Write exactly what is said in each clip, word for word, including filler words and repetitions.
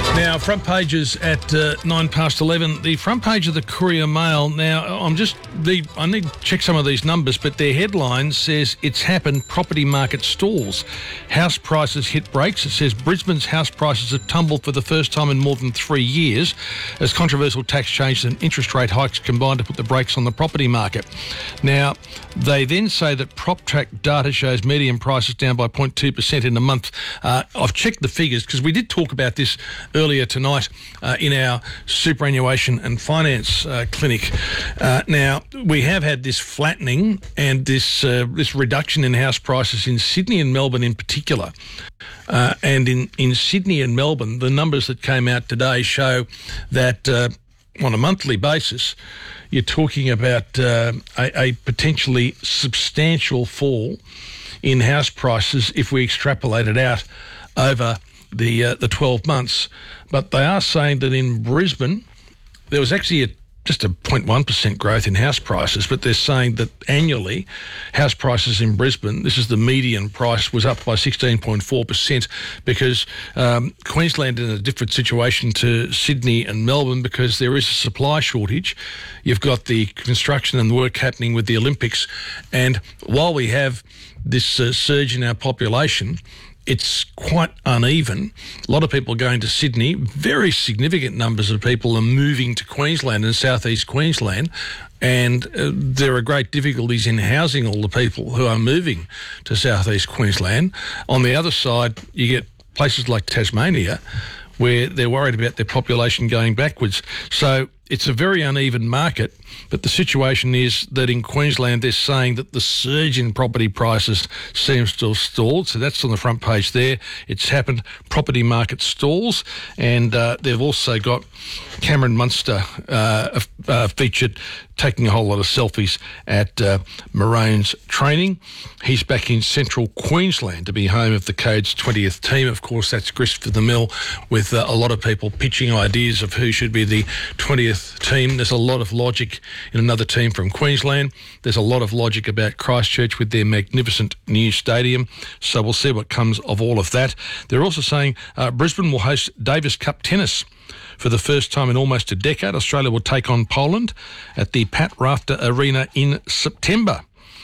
Now, front pages at uh, nine past eleven. The front page of the Courier Mail. Now, I'm just the I need to check some of these numbers, but their headline says it's happened. Property market stalls. House prices hit brakes. It says Brisbane's house prices have tumbled for the first time in more than three years, as controversial tax changes and interest rate hikes combined to put the brakes on the property market. Now, they then say that PropTrack data shows median prices down by zero point two percent in a month. Uh, I've checked the figures because we did talk about this earlier tonight uh, in our superannuation and finance uh, clinic. Uh, now, we have had this flattening and this uh, this reduction in house prices in Sydney and Melbourne in particular. Uh, and in, in Sydney and Melbourne, the numbers that came out today show that uh, on a monthly basis, you're talking about uh, a, a potentially substantial fall in house prices if we extrapolate it out over the uh, the twelve months. But they are saying that in Brisbane, there was actually a, just a zero point one percent growth in house prices, but they're saying that annually, house prices in Brisbane, this is the median price, was up by sixteen point four percent because um, Queensland is in a different situation to Sydney and Melbourne because there is a supply shortage. You've got the construction and work happening with the Olympics, and while we have this uh, surge in our population, it's quite uneven. A lot of people are going to Sydney. Very significant numbers of people are moving to Queensland and southeast Queensland, and uh, there are great difficulties in housing all the people who are moving to southeast Queensland. On the other side, you get places like Tasmania where they're worried about their population going backwards. So it's a very uneven market, but the situation is that in Queensland they're saying that the surge in property prices seems to have stalled. So that's on the front page there. It's happened. Property market stalls. And uh, they've also got Cameron Munster uh, uh, featured taking a whole lot of selfies at uh, Moraine's training. He's back in central Queensland to be home of the Code's twentieth team. Of course, that's grist for the mill with uh, a lot of people pitching ideas of who should be the twentieth team. There's a lot of logic in another team from Queensland. There's a lot of logic about Christchurch with their magnificent new stadium. So we'll see what comes of all of that. They're also saying uh, Brisbane will host Davis Cup tennis for the first time in almost a decade. Australia will take on Poland at the Pat Rafter Arena in September.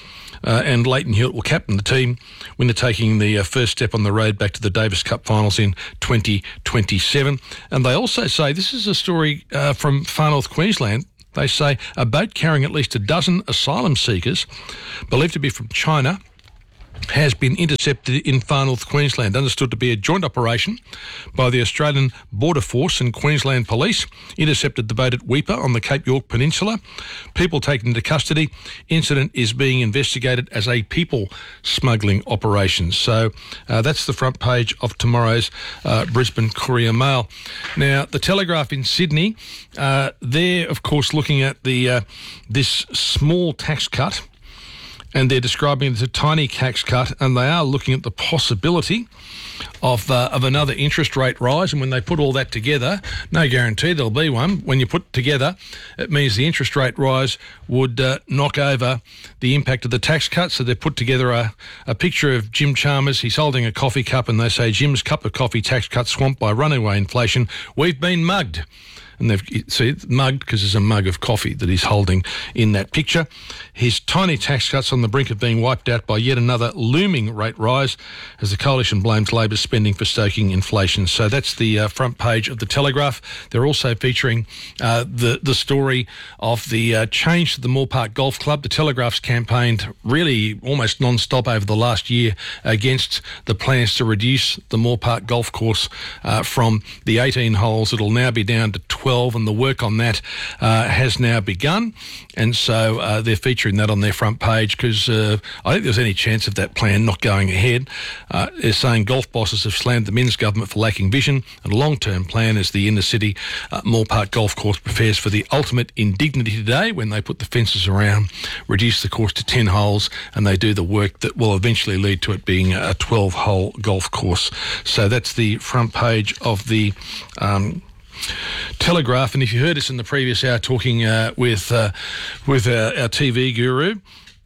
Uh, and Leighton Hewitt will captain the team when they're taking the uh, first step on the road back to the Davis Cup finals in twenty twenty-seven. And they also say, this is a story uh, from Far North Queensland, they say a boat carrying at least a dozen asylum seekers, believed to be from China, has been intercepted in Far North Queensland, understood to be a joint operation by the Australian Border Force and Queensland Police. Intercepted the boat at Weipa on the Cape York Peninsula. People taken into custody. Incident is being investigated as a people smuggling operation. So uh, that's the front page of tomorrow's uh, Brisbane Courier Mail. Now, the Telegraph in Sydney, uh, they're, of course, looking at the uh, this small tax cut, and they're describing it as a tiny tax cut, and they are looking at the possibility of uh, of another interest rate rise. And when they put all that together, no guarantee there'll be one. When you put it together, it means the interest rate rise would uh, knock over the impact of the tax cut. So they've put together a, a picture of Jim Chalmers. He's holding a coffee cup, and they say, Jim's cup of coffee tax cut swamped by runaway inflation. We've been mugged. And they've see it's mugged because there's a mug of coffee that he's holding in that picture. His tiny tax cuts on the brink of being wiped out by yet another looming rate rise as the coalition blames Labor's spending for stoking inflation. So that's the uh, front page of the Telegraph. They're also featuring uh, the the story of the uh, change to the Moore Park Golf Club. The Telegraph's campaigned really almost non-stop over the last year against the plans to reduce the Moore Park Golf Course uh, from the eighteen holes. It'll now be down to twelve. And the work on that uh, has now begun, and so uh, they're featuring that on their front page because uh, I think there's any chance of that plan not going ahead. Uh, they're saying golf bosses have slammed the Men's government for lacking vision, and a long-term plan as the inner city uh, Moore Park Golf Course prepares for the ultimate indignity today when they put the fences around, reduce the course to ten holes, and they do the work that will eventually lead to it being a twelve-hole golf course. So that's the front page of the Um, Telegraph. And if you heard us in the previous hour talking uh, with uh, with our, our T V guru,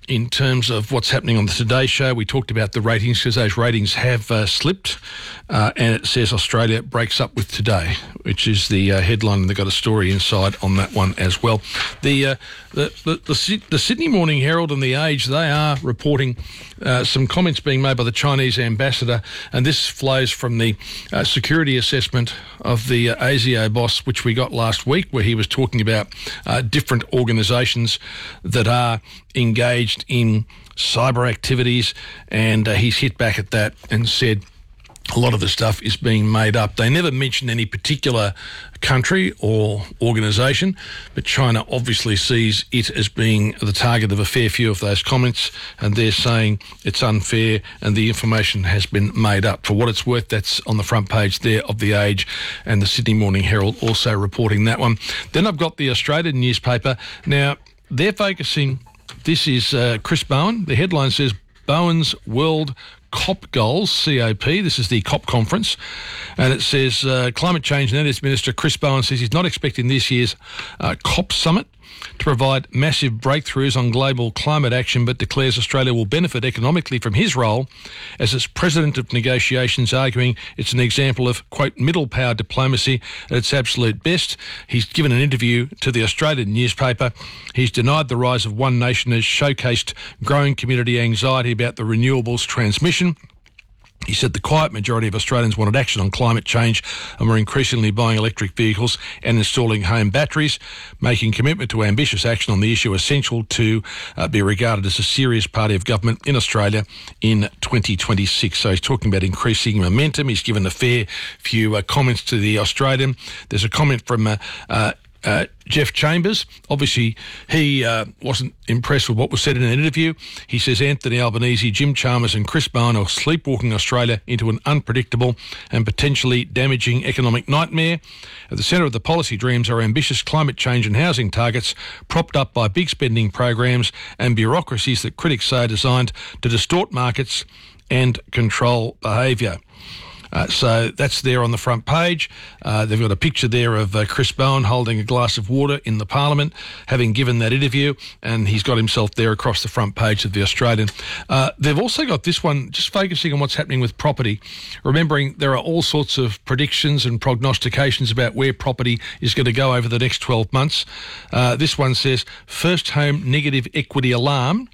in terms of what's happening on the Today Show. We talked about the ratings because those ratings have uh, slipped, uh, and it says Australia breaks up with Today, which is the uh, headline, and they've got a story inside on that one as well. The uh, the, the, the, the Sydney Morning Herald and The Age, they are reporting uh, some comments being made by the Chinese ambassador, and this flows from the uh, security assessment of the uh, ASIO boss, which we got last week, where he was talking about uh, different organisations that are engaged in cyber activities, and uh, he's hit back at that and said a lot of the stuff is being made up. They never mentioned any particular country or organisation, but China obviously sees it as being the target of a fair few of those comments, and they're saying it's unfair and the information has been made up. For what it's worth, that's on the front page there of The Age, and the Sydney Morning Herald also reporting that one. Then I've got the Australian newspaper. Now, they're focusing... This is uh, Chris Bowen. The headline says, Bowen's World COP Goals, C O P. This is the COP conference. And it says, uh, Climate Change and Energy Minister Chris Bowen says he's not expecting this year's uh, COP summit to provide massive breakthroughs on global climate action, but declares Australia will benefit economically from his role as its president of negotiations, arguing it's an example of, quote, middle power diplomacy at its absolute best. He's given an interview to the Australian newspaper. He's denied the rise of One Nation has showcased growing community anxiety about the renewables transmission. He said the quiet majority of Australians wanted action on climate change and were increasingly buying electric vehicles and installing home batteries, making commitment to ambitious action on the issue essential to uh, be regarded as a serious party of government in Australia in twenty twenty-six. So he's talking about increasing momentum. He's given a fair few uh, comments to the Australian. There's a comment from uh, uh, Uh, Jeff Chambers. Obviously, he uh, wasn't impressed with what was said in an interview. He says Anthony Albanese, Jim Chalmers and Chris Bowen are sleepwalking Australia into an unpredictable and potentially damaging economic nightmare. At the centre of the policy dreams are ambitious climate change and housing targets propped up by big spending programs and bureaucracies that critics say are designed to distort markets and control behaviour. Uh, so that's there on the front page. Uh, they've got a picture there of uh, Chris Bowen holding a glass of water in the Parliament, having given that interview, and he's got himself there across the front page of the Australian. Uh, they've also got this one just focusing on what's happening with property, remembering there are all sorts of predictions and prognostications about where property is going to go over the next twelve months. Uh, this one says, first home negative equity alarm.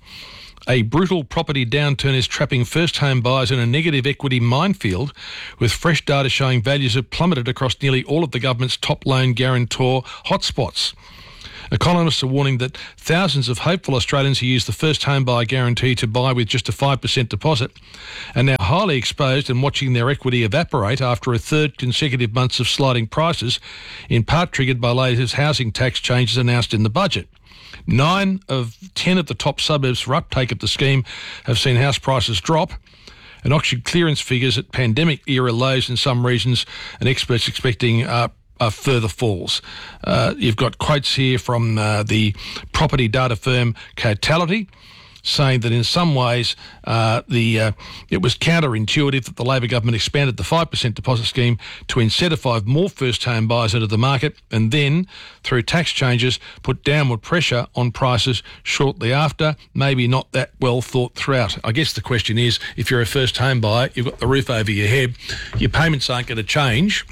A brutal property downturn is trapping first-home buyers in a negative equity minefield, with fresh data showing values have plummeted across nearly all of the government's top loan guarantor hotspots. Economists are warning that thousands of hopeful Australians who use the first home buyer guarantee to buy with just a five percent deposit are now highly exposed and watching their equity evaporate after a third consecutive months of sliding prices, in part triggered by latest housing tax changes announced in the budget. Nine of ten of the top suburbs for uptake of the scheme have seen house prices drop, and auction clearance figures at pandemic-era lows in some regions, and experts expecting uh, uh, further falls. Uh, you've got quotes here from uh, the property data firm Cotality, saying that in some ways uh, the uh, it was counterintuitive that the Labor government expanded the five percent deposit scheme to incentivise more first-home buyers into the market, and then, through tax changes, put downward pressure on prices shortly after. Maybe not that well thought throughout. I guess the question is, if you're a first-home buyer, you've got the roof over your head, your payments aren't going to change.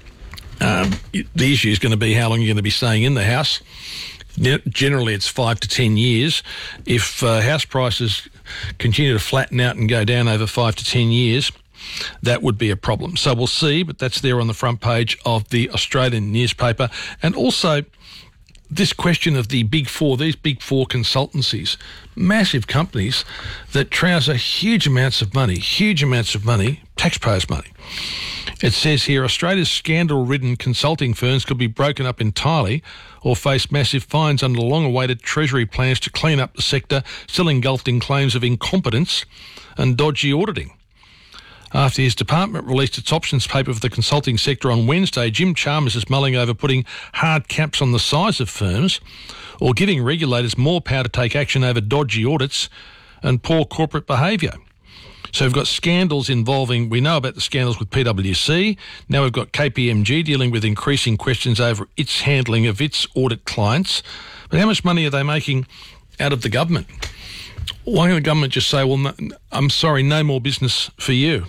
Um, the issue is going to be how long you're going to be staying in the house. Generally, it's five to ten years. If uh, house prices continue to flatten out and go down over five to ten years, that would be a problem. So we'll see, but that's there on the front page of the Australian newspaper. And also, this question of the big four, these big four consultancies, massive companies that trouser huge amounts of money, huge amounts of money, taxpayers' money. It says here, Australia's scandal-ridden consulting firms could be broken up entirely or face massive fines under long-awaited Treasury plans to clean up the sector, still engulfed in claims of incompetence and dodgy auditing. After his department released its options paper for the consulting sector on Wednesday, Jim Chalmers is mulling over putting hard caps on the size of firms or giving regulators more power to take action over dodgy audits and poor corporate behaviour. So we've got scandals involving, we know about the scandals with P W C, now we've got K P M G dealing with increasing questions over its handling of its audit clients. But how much money are they making out of the government? Why can't the government just say, well, no, I'm sorry, no more business for you?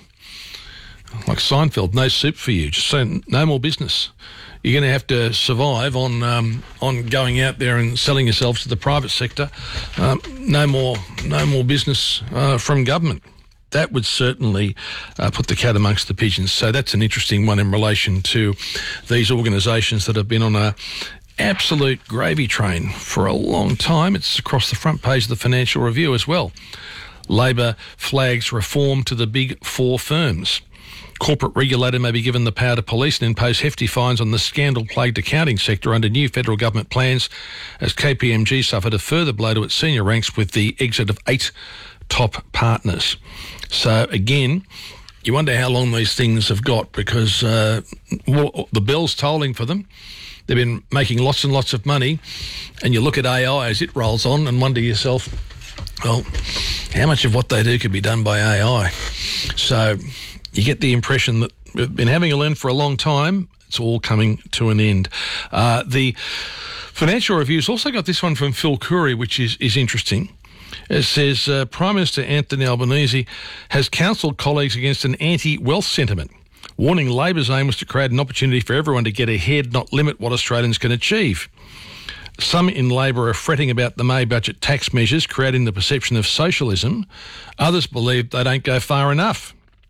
Like Seinfeld, no soup for you. Just say no more business. You're going to have to survive on um, on going out there and selling yourselves to the private sector. Um, no more, no more business uh, from government. That would certainly uh, put the cat amongst the pigeons. So that's an interesting one in relation to these organisations that have been on a absolute gravy train for a long time. It's across the front page of the Financial Review as well. Labor flags reform to the big four firms. Corporate regulator may be given the power to police and impose hefty fines on the scandal-plagued accounting sector under new federal government plans as K P M G suffered a further blow to its senior ranks with the exit of eight top partners. So again, you wonder how long these things have got because uh, the bell's tolling for them. They've been making lots and lots of money, and you look at A I as it rolls on and wonder yourself, well, how much of what they do could be done by A I? So you get the impression that we've been having a learn for a long time. It's all coming to an end. Uh, the Financial Review's also got this one from Phil Coorey, which is, is interesting. It says, uh, Prime Minister Anthony Albanese has counselled colleagues against an anti-wealth sentiment, warning Labor's aim was to create an opportunity for everyone to get ahead, not limit what Australians can achieve. Some in Labor are fretting about the May budget tax measures, creating the perception of socialism. Others believe they don't go far enough.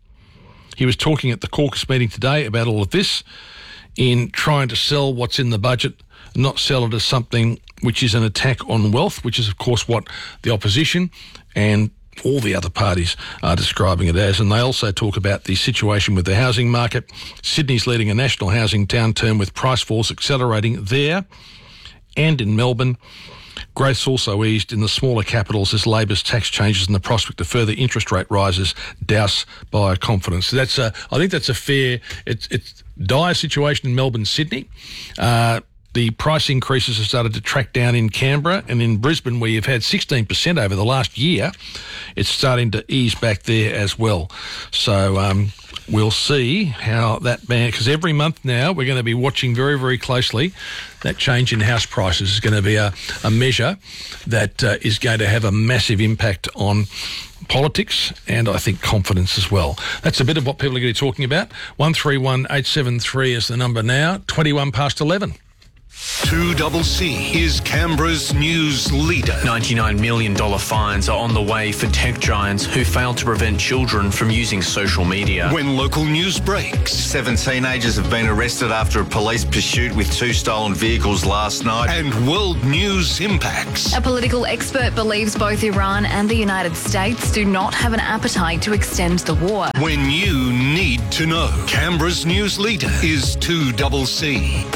He was talking at the caucus meeting today about all of this in trying to sell what's in the budget, not sell it as something which is an attack on wealth, which is, of course, what the opposition and all the other parties are describing it as. And they also talk about the situation with the housing market. Sydney's leading a national housing downturn with price falls accelerating there and in Melbourne. Growth's also eased in the smaller capitals as Labor's tax changes and the prospect of further interest rate rises douse buyer confidence. So that's a, I think that's a fair, it's, it's dire situation in Melbourne, Sydney. Uh, The price increases have started to track down in Canberra, and in Brisbane, where you've had sixteen percent over the last year, it's starting to ease back there as well. So um, we'll see how that man, because every month now we're going to be watching very, very closely. That change in house prices is going to be a, a measure that uh, is going to have a massive impact on politics and I think confidence as well. That's a bit of what people are going to be talking about. one three one eight seven three is the number now, twenty-one past eleven. two C C is Canberra's news leader. ninety-nine million dollars fines are on the way for tech giants who failed to prevent children from using social media. When local news breaks. Seven teenagers have been arrested after a police pursuit with two stolen vehicles last night. And world news impacts. A political expert believes both Iran and the United States do not have an appetite to extend the war. When you need to know. Canberra's news leader is two C C.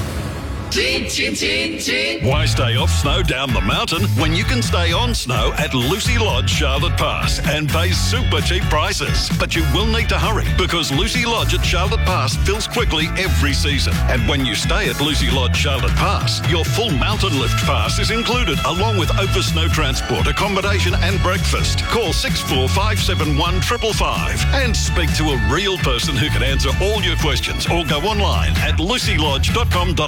Why stay off snow down the mountain when you can stay on snow at Lucy Lodge Charlotte Pass and pay super cheap prices? But you will need to hurry because Lucy Lodge at Charlotte Pass fills quickly every season. And when you stay at Lucy Lodge Charlotte Pass, your full mountain lift pass is included along with over snow transport, accommodation and breakfast. Call six four five seven one five five five and speak to a real person who can answer all your questions or go online at lucy lodge dot com dot